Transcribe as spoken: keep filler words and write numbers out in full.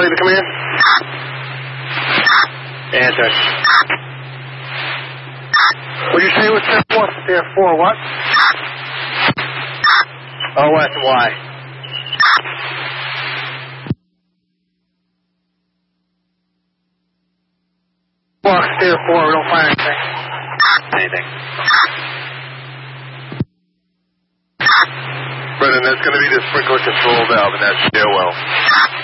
Charlie to come in? Answer. What did you say it was Tier four? Tier four what? O S Y. Box Tier four, we don't find anything. Anything. Brennan, that's going to be the sprinkler control valve in that stairwell.